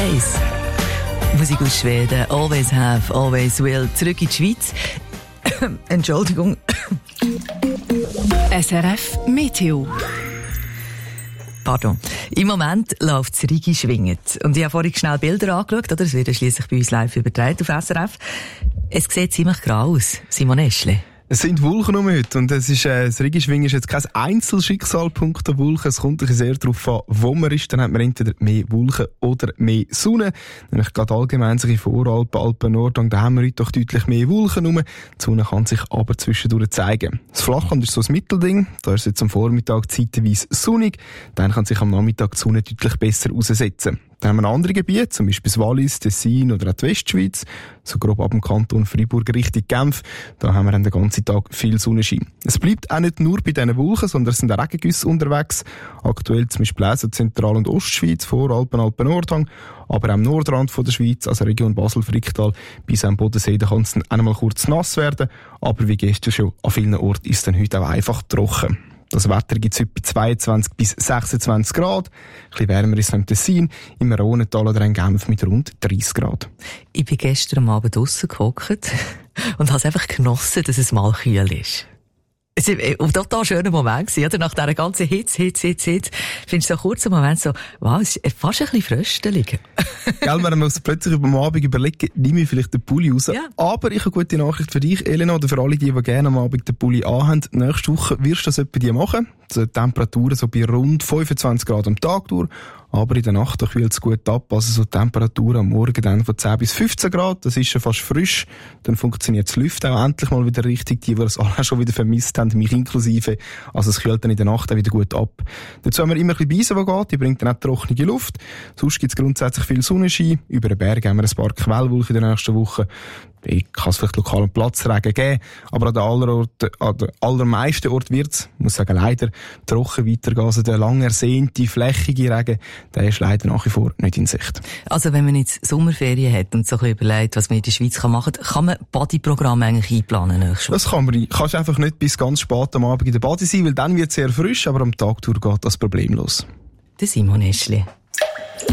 1. Musik aus Schweden. Always have, always will. Zurück in die Schweiz. Entschuldigung. SRF Meteo. Pardon. Im Moment läuft es Rigi schwingend. Und ich habe vorhin schnell Bilder angeschaut, oder? Es wird ja schliesslich bei uns live übertragen auf SRF. Es sieht ziemlich grau aus. Simon Eschle. Es sind Wolken um heute und das Rigi-Schwingen ist jetzt kein Einzelschicksalpunkt der Wolken. Es kommt sehr darauf an, wo man ist. Dann hat man entweder mehr Wolken oder mehr Sonne. Nämlich gerade allgemein sich in Voralpen, Alpen, Nordhang, da haben wir heute doch deutlich mehr Wolken rum. Die Sonne kann sich aber zwischendurch zeigen. Das Flachland ist so ein Mittelding. Da ist es jetzt am Vormittag zeitweise sonnig. Dann kann sich am Nachmittag die Sonne deutlich besser aussetzen. Dann haben wir andere Gebiete, zum Beispiel das Wallis, Tessin oder auch die Westschweiz, so grob ab dem Kanton Freiburg Richtung Genf. Da haben wir dann den ganzen Tag viel Sonnenschein. Es bleibt auch nicht nur bei diesen Wolken, sondern es sind auch Regengüsse unterwegs. Aktuell zum Beispiel auch Zentral- und Ostschweiz, Voralpen, Alpen, Nordhang, aber auch am Nordrand von der Schweiz, also Region Basel-Fricktal, bis am Bodensee, da kann es dann einmal kurz nass werden. Aber wie gestern schon, an vielen Orten ist es dann heute auch einfach trocken. Das Wetter gibt es heute bei 22 bis 26 Grad. Ein bisschen wärmer ist es im Tessin, im Rhonental oder in Genf mit rund 30 Grad. Ich bin gestern am Abend draussen gehockt und habe es einfach genossen, dass es mal kühl ist. Es war ein total schöner Moment, oder? Nach dieser ganzen Hitze. Findest du so einen kurzen Moment so, wow, es ist fast ein bisschen fröstelig. Gell, man muss plötzlich über den Abend überlegen, nehme ich vielleicht den Pulli raus. Ja. Aber ich habe eine gute Nachricht für dich, Elena, oder für alle, die gerne am Abend den Pulli anhaben. Nächste Woche wirst du das etwa die machen. Die Temperaturen so bei rund 25 Grad am Tag durch. Aber in der Nacht kühlt es gut ab. Also so Temperaturen am Morgen dann von 10 bis 15 Grad. Das ist schon fast frisch. Dann funktioniert das Lüften auch endlich mal wieder richtig. Die es alle schon wieder vermisst haben, mich inklusive. Also es kühlt dann in der Nacht auch wieder gut ab. Dazu haben wir immer ein bisschen Beise, die geht. Die bringt dann auch trockene Luft. Sonst gibt es grundsätzlich viel Sonnenschein. Über den Berg haben wir ein paar Quellwolken in der nächsten Woche. Ich kann es vielleicht lokalen Platzregen geben, aber an den allermeisten Orten wird es, muss sagen, leider trocken weitergehen. Also der lang ersehnte, flächige Regen, der ist leider nach wie vor nicht in Sicht. Also wenn man jetzt Sommerferien hat und so ein bisschen überlegt, was man in der Schweiz machen kann, kann man Bodyprogramm eigentlich einplanen? Das kann man. Kannst einfach nicht bis ganz spät am Abend in der Body sein, weil dann wird es sehr frisch, aber am Tag durch geht das problemlos. Der Simon Eschle.